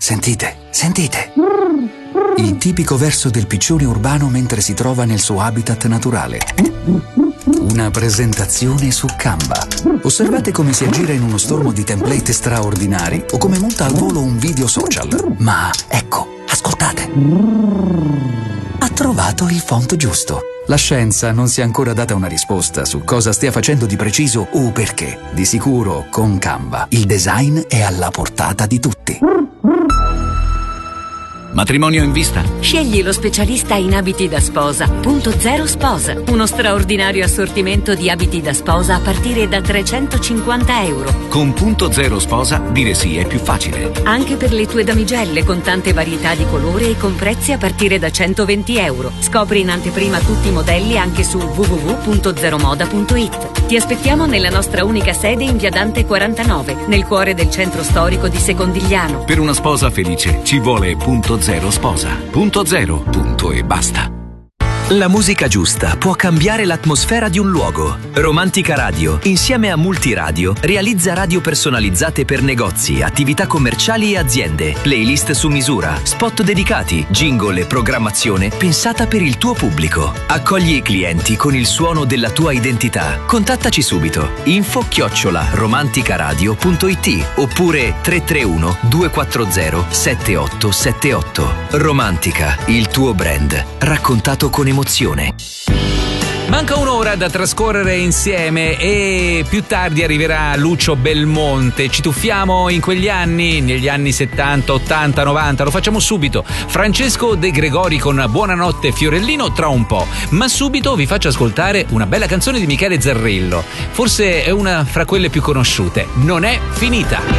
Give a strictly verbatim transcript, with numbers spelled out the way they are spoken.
Sentite, sentite. Il tipico verso del piccione urbano mentre si trova nel suo habitat naturale. Una presentazione su Canva. Osservate come si aggira in uno stormo di template straordinari o come monta al volo un video social. Ma ecco, ascoltate. Ha trovato il font giusto. La scienza non si è ancora data una risposta su cosa stia facendo di preciso o perché. Di sicuro, con Canva, il design è alla portata di tutti. Matrimonio in vista? Scegli lo specialista in abiti da sposa. Punto Zero Sposa. Uno straordinario assortimento di abiti da sposa a partire da trecentocinquanta euro. Con Punto Zero Sposa dire sì è più facile. Anche per le tue damigelle, con tante varietà di colore e con prezzi a partire da centoventi euro. Scopri in anteprima tutti i modelli anche su w w w punto zero moda punto i t. Ti aspettiamo nella nostra unica sede in via Dante quarantanove, nel cuore del centro storico di Secondigliano. Per una sposa felice ci vuole Punto Zero Sposa. Punto zero, punto e basta. La musica giusta può cambiare l'atmosfera di un luogo. Romantica Radio, insieme a Multiradio, realizza radio personalizzate per negozi, attività commerciali e aziende, playlist su misura, spot dedicati, jingle e programmazione pensata per il tuo pubblico. Accogli i clienti con il suono della tua identità. Contattaci subito. Info chiocciola romanticaradio punto i t oppure tre tre uno due quattro zero sette otto sette otto. Romantica, il tuo brand, raccontato con emozione. Manca un'ora da trascorrere insieme e più tardi arriverà Lucio Belmonte. Ci tuffiamo in quegli anni, negli anni settanta, ottanta, novanta. Lo facciamo subito. Francesco De Gregori con Buonanotte Fiorellino tra un po'. Ma subito vi faccio ascoltare una bella canzone di Michele Zarrillo. Forse è una fra quelle più conosciute. Non è finita.